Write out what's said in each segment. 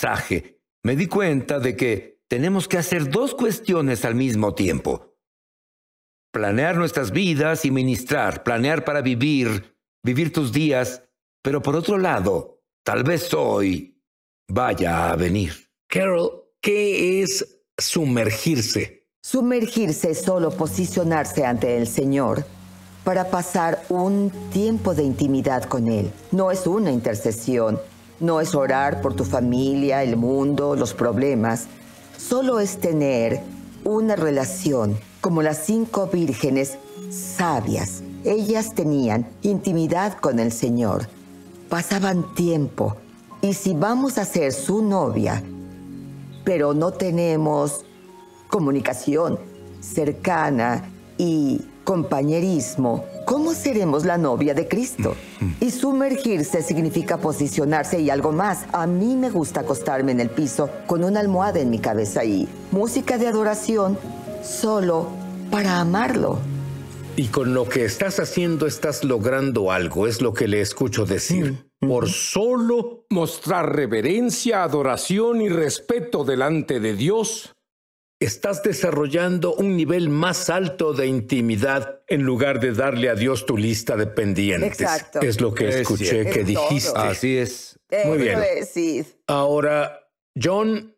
pasaje, me di cuenta de que tenemos que hacer dos cuestiones al mismo tiempo. Planear nuestras vidas y ministrar, planear para vivir tus días, pero por otro lado, tal vez hoy vaya a venir. Carol, ¿qué es sumergirse? Sumergirse es solo posicionarse ante el Señor para pasar un tiempo de intimidad con Él. No es una intercesión, no es orar por tu familia, el mundo, los problemas. Solo es tener una relación como las 5 vírgenes sabias. Ellas tenían intimidad con el Señor, pasaban tiempo. Y si vamos a ser su novia, pero no tenemos comunicación cercana y compañerismo, ¿cómo seremos la novia de Cristo? Y sumergirse significa posicionarse y algo más. A mí me gusta acostarme en el piso con una almohada en mi cabeza y música de adoración solo para amarlo. Y con lo que estás haciendo estás logrando algo, es lo que le escucho decir. Por solo mostrar reverencia, adoración y respeto delante de Dios, estás desarrollando un nivel más alto de intimidad en lugar de darle a Dios tu lista de pendientes. Exacto. Es lo que escuché que dijiste. Todo. Así es. Muy bien. Sí. Ahora, John,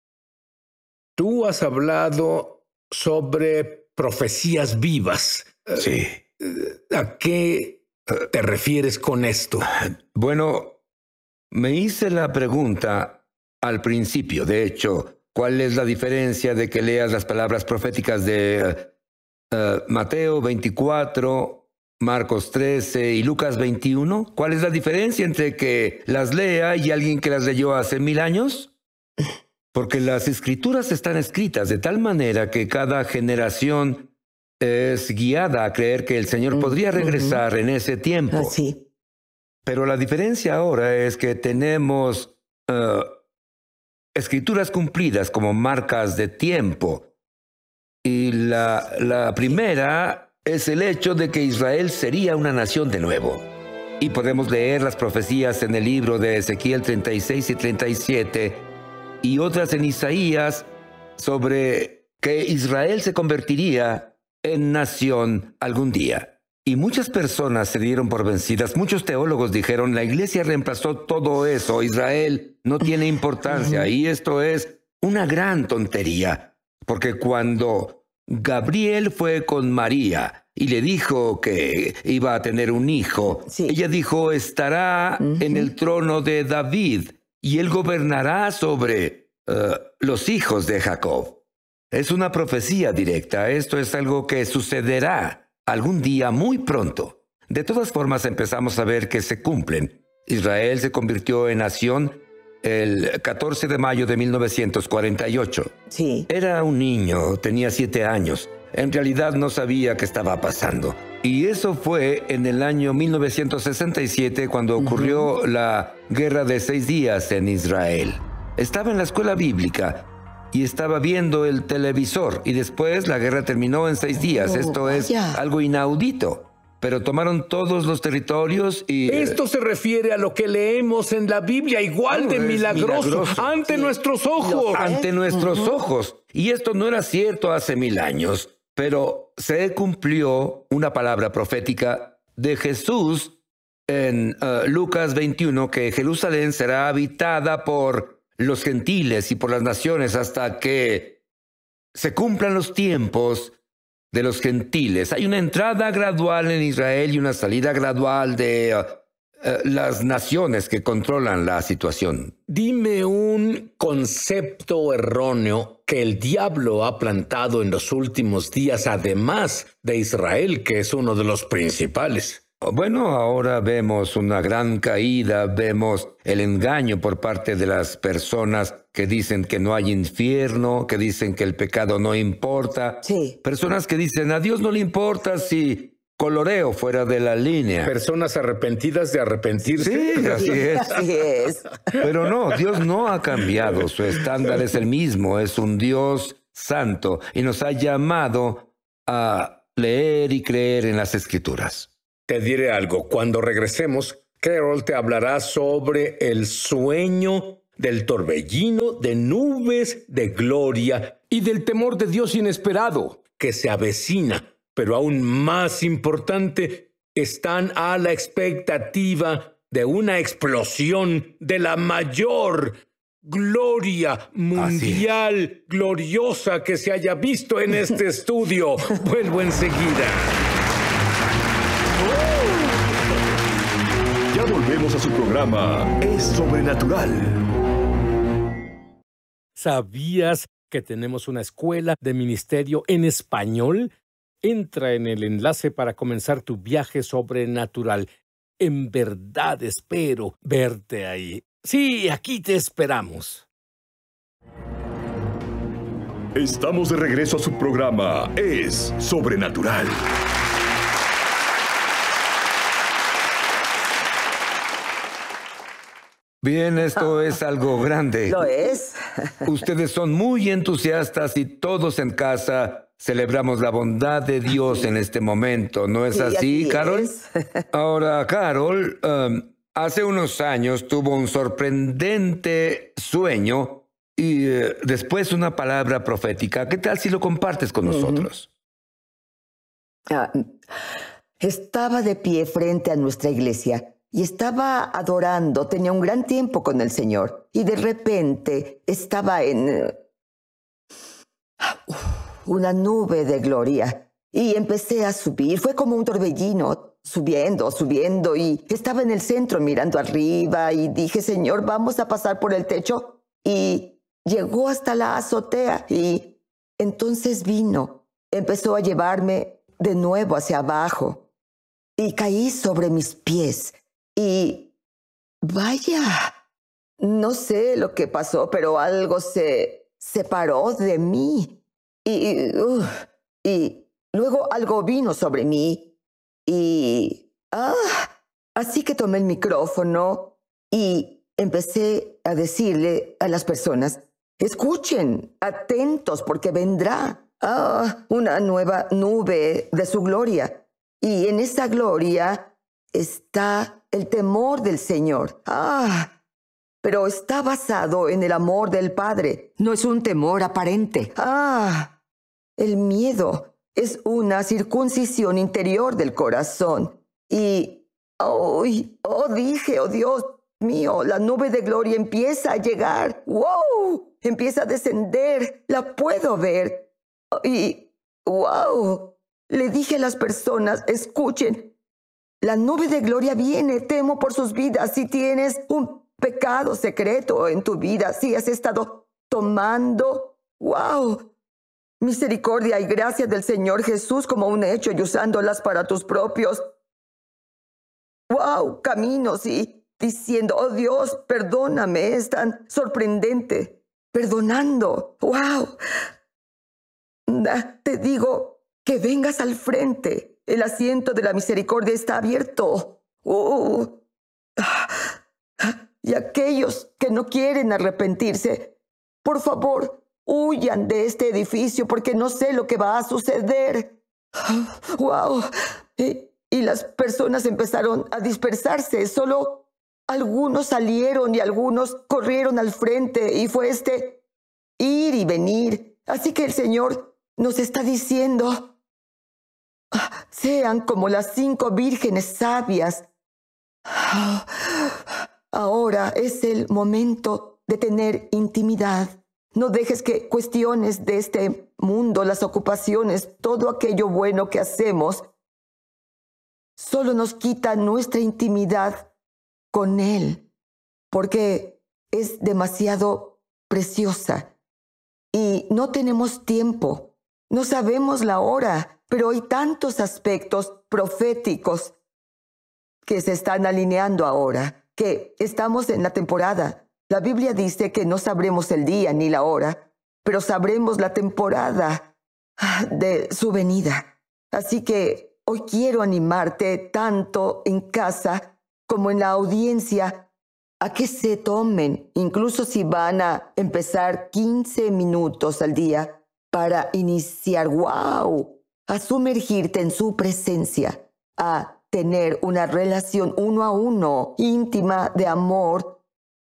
tú has hablado sobre profecías vivas. Sí. ¿A qué te refieres con esto? Bueno, me hice la pregunta al principio, de hecho, ¿cuál es la diferencia de que leas las palabras proféticas de Mateo 24, Marcos 13 y Lucas 21? ¿Cuál es la diferencia entre que las lea y alguien que las leyó hace 1000 años? Porque las escrituras están escritas de tal manera que cada generación es guiada a creer que el Señor podría regresar en ese tiempo. Así. Pero la diferencia ahora es que tenemos escrituras cumplidas como marcas de tiempo. Y la primera es el hecho de que Israel sería una nación de nuevo. Y podemos leer las profecías en el libro de Ezequiel 36 y 37 y otras en Isaías sobre que Israel se convertiría en nación algún día. Y muchas personas se dieron por vencidas. Muchos teólogos dijeron, la iglesia reemplazó todo eso. Israel no tiene importancia. Y esto es una gran tontería. Porque cuando Gabriel fue con María y le dijo que iba a tener un hijo, ella dijo, estará en el trono de David y él gobernará sobre los hijos de Jacob. Es una profecía directa. Esto es algo que sucederá algún día muy pronto. De todas formas, empezamos a ver que se cumplen. Israel se convirtió en nación el 14 de mayo de 1948. Sí. Era un niño, tenía 7 años. En realidad no sabía qué estaba pasando. Y eso fue en el año 1967 cuando ocurrió la Guerra de 6 días en Israel. Estaba en la escuela bíblica y estaba viendo el televisor y después la guerra terminó en 6 días. Esto es algo inaudito. Pero tomaron todos los territorios y... Esto se refiere a lo que leemos en la Biblia, igual de milagroso, ante nuestros ojos. Ante nuestros ojos. Y esto no era cierto hace 1000 años, pero se cumplió una palabra profética de Jesús en Lucas 21, que Jerusalén será habitada por los gentiles y por las naciones hasta que se cumplan los tiempos de los gentiles. Hay una entrada gradual en Israel y una salida gradual de las naciones que controlan la situación. Dime un concepto erróneo que el diablo ha plantado en los últimos días, además de Israel, que es uno de los principales. Bueno, ahora vemos una gran caída, vemos el engaño por parte de las personas que dicen que no hay infierno, que dicen que el pecado no importa. Sí. Personas que dicen a Dios no le importa si coloreo fuera de la línea. Personas arrepentidas de arrepentirse. Sí, así es. Así es. Pero no, Dios no ha cambiado. Su estándar es el mismo. Es un Dios santo y nos ha llamado a leer y creer en las Escrituras. Te diré algo. Cuando regresemos, Carol te hablará sobre el sueño del torbellino de nubes de gloria y del temor de Dios inesperado que se avecina. Pero aún más importante, están a la expectativa de una explosión de la mayor gloria mundial gloriosa que se haya visto en este estudio. Vuelvo enseguida. Ya volvemos a su programa Es Sobrenatural. ¿Sabías que tenemos una escuela de ministerio en español? Entra en el enlace para comenzar tu viaje sobrenatural. En verdad espero verte ahí. Sí, aquí te esperamos. Estamos de regreso a su programa Es Sobrenatural. Bien, esto es algo grande. Lo es. Ustedes son muy entusiastas y todos en casa celebramos la bondad de Dios en este momento. ¿No es Sí, así, Carol? es. Ahora, Carol, hace unos años tuvo un sorprendente sueño y después una palabra profética. ¿Qué tal si lo compartes con nosotros? Ah, estaba de pie frente a nuestra iglesia y estaba adorando, tenía un gran tiempo con el Señor y de repente estaba en una nube de gloria y empecé a subir, fue como un torbellino, subiendo y estaba en el centro mirando arriba y dije, Señor, vamos a pasar por el techo y llegó hasta la azotea y entonces vino, empezó a llevarme de nuevo hacia abajo y caí sobre mis pies y vaya, no sé lo que pasó, pero algo se separó de mí y luego algo vino sobre mí y así que tomé el micrófono y empecé a decirle a las personas, escuchen, atentos porque vendrá una nueva nube de su gloria. Y en esa gloria está el temor del Señor. Pero está basado en el amor del Padre. No es un temor aparente. El miedo es una circuncisión interior del corazón. Y, dije, oh Dios mío, la nube de gloria empieza a llegar. ¡Wow! Empieza a descender. La puedo ver. Y, ¡wow! Le dije a las personas, escuchen, la nube de gloria viene, temo por sus vidas. Si tienes un pecado secreto en tu vida, si has estado tomando, ¡wow! Misericordia y gracia del Señor Jesús como un hecho y usándolas para tus propios, ¡wow! Caminos y diciendo, oh Dios, perdóname, es tan sorprendente, perdonando, ¡wow! Te digo que vengas al frente. El asiento de la misericordia está abierto. Y aquellos que no quieren arrepentirse, por favor, huyan de este edificio porque no sé lo que va a suceder. ¡Wow! Y las personas empezaron a dispersarse. Solo algunos salieron y algunos corrieron al frente y fue ir y venir. Así que el Señor nos está diciendo, sean como las 5 vírgenes sabias. Ahora es el momento de tener intimidad. No dejes que cuestiones de este mundo, las ocupaciones, todo aquello bueno que hacemos, solo nos quita nuestra intimidad con Él, porque es demasiado preciosa. Y no tenemos tiempo, no sabemos la hora, pero hay tantos aspectos proféticos que se están alineando ahora, que estamos en la temporada. La Biblia dice que no sabremos el día ni la hora, pero sabremos la temporada de su venida. Así que hoy quiero animarte tanto en casa como en la audiencia a que se tomen, incluso si van a empezar 15 minutos al día para iniciar, ¡wow!, a sumergirte en su presencia, a tener una relación 1 a 1 íntima de amor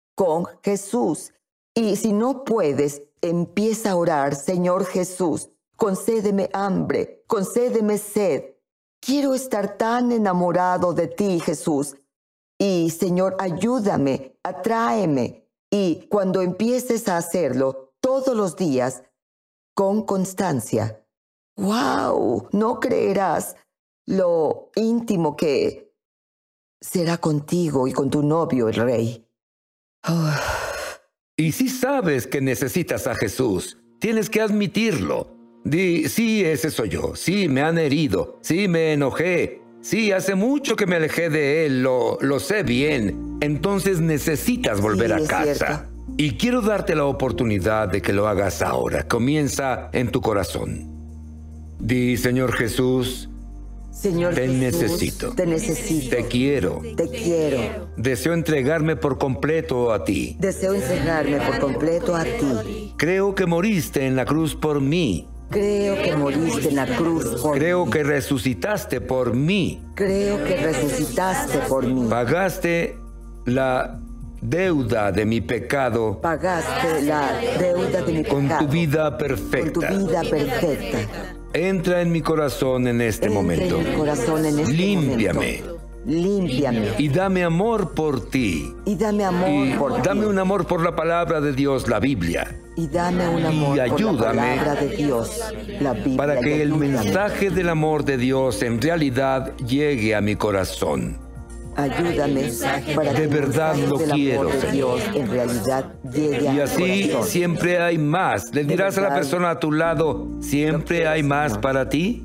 con Jesús. Y si no puedes, empieza a orar: Señor Jesús, concédeme hambre, concédeme sed. Quiero estar tan enamorado de ti, Jesús. Y, Señor, ayúdame, atráeme. Y cuando empieces a hacerlo todos los días, con constancia, ¡wow! No creerás lo íntimo que será contigo y con tu novio, el rey. Oh. Y si sabes que necesitas a Jesús, tienes que admitirlo. Di: sí, ese soy yo. Sí, me han herido. Sí, me enojé. Sí, hace mucho que me alejé de él. Lo sé bien. Entonces necesitas volver a casa. Cierto. Y quiero darte la oportunidad de que lo hagas ahora. Comienza en tu corazón. Di: Señor Jesús, Señor te Jesús, necesito. Te necesito. Te quiero. Te quiero. Deseo entregarme por completo a ti. Deseo entregarme por completo a ti. Creo que moriste en la cruz por mí. Creo que moriste en la cruz por Creo mí. que resucitaste por mí. Creo que resucitaste por mí. Pagaste la deuda de mi pecado. Pagaste la deuda de mi pecado. Con tu vida perfecta. Con tu vida perfecta. Entra en mi corazón en este momento. En mi corazón en este Límpiame. momento. Límpiame. Y dame amor por ti. Y dame amor Y por ti. dame un amor por la palabra de Dios, la Biblia. Y dame un amor Y ayúdame por la palabra de Dios, la Biblia. Para que el ayúdame. mensaje del amor de Dios en realidad llegue a mi corazón. Ayúdame para que De verdad el lo mensaje del quiero, amor de Señor. Dios en realidad llegue a Y mi así corazón. siempre hay más. Le dirás a la verdad. persona a tu lado: ¿siempre hay más para ti?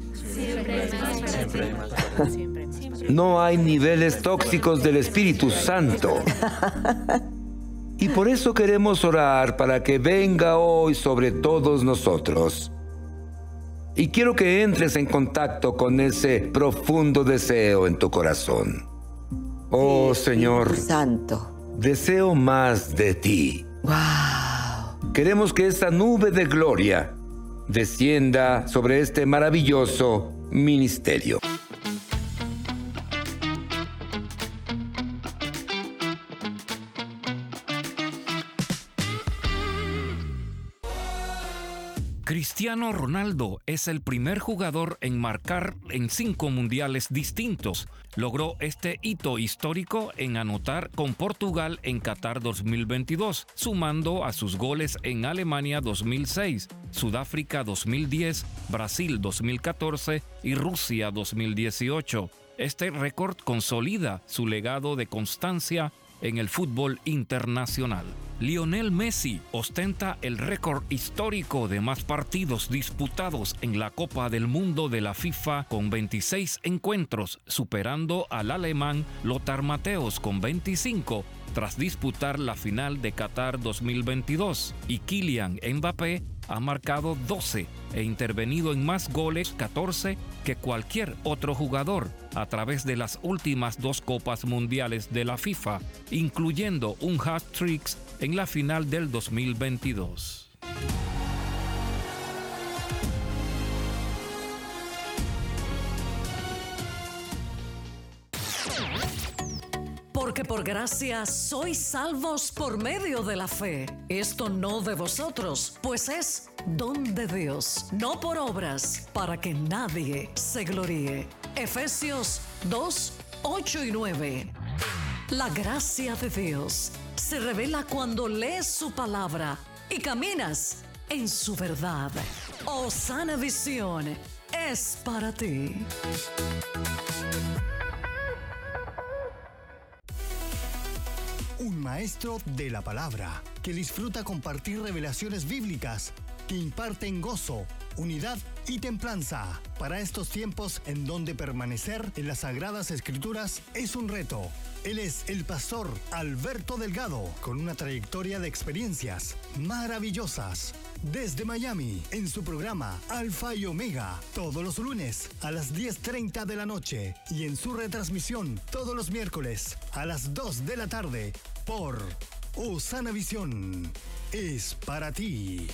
No hay niveles tóxicos del Espíritu Santo. Y por eso queremos orar para que venga hoy sobre todos nosotros. Y quiero que entres en contacto con ese profundo deseo en tu corazón. Oh, Señor, Espíritu Santo. deseo más de ti. Wow. Queremos que esta nube de gloria descienda sobre este maravilloso ministerio. Cristiano Ronaldo es el primer jugador en marcar en 5 mundiales distintos. Logró este hito histórico en anotar con Portugal en Qatar 2022, sumando a sus goles en Alemania 2006, Sudáfrica 2010, Brasil 2014 y Rusia 2018. Este récord consolida su legado de constancia en el fútbol internacional. Lionel Messi ostenta el récord histórico de más partidos disputados en la Copa del Mundo de la FIFA con 26 encuentros, superando al alemán Lothar Matthäus con 25 tras disputar la final de Qatar 2022. Y Kylian Mbappé ha marcado 12 e intervenido en más goles, 14, que cualquier otro jugador a través de las últimas 2 Copas Mundiales de la FIFA, incluyendo un hat-trick en la final del 2022. Porque por gracia sois salvos por medio de la fe. Esto no de vosotros, pues es don de Dios, no por obras, para que nadie se gloríe. Efesios 2, 8 y 9. La gracia de Dios se revela cuando lees su palabra y caminas en su verdad. Osana Visión es para ti. Un maestro de la palabra que disfruta compartir revelaciones bíblicas que imparten gozo, unidad y templanza para estos tiempos en donde permanecer en las Sagradas Escrituras es un reto. Él es el pastor Alberto Delgado, con una trayectoria de experiencias maravillosas. Desde Miami, en su programa Alfa y Omega, todos los lunes a las 10:30 de la noche y en su retransmisión todos los miércoles a las 2 de la tarde por Osana Visión. Es para ti.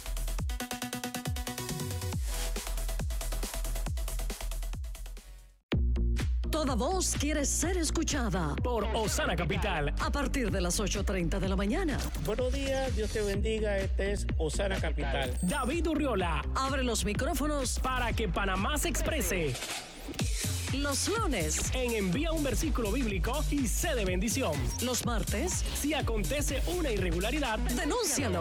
Cada voz quiere ser escuchada. Por Osana Capital. A partir de las 8:30 de la mañana. Buenos días, Dios te bendiga. Este es Osana Capital. David Urriola. Abre los micrófonos para que Panamá se exprese. Los lunes en Envía un versículo bíblico y sé de bendición. Los martes, si acontece una irregularidad, denúncialo.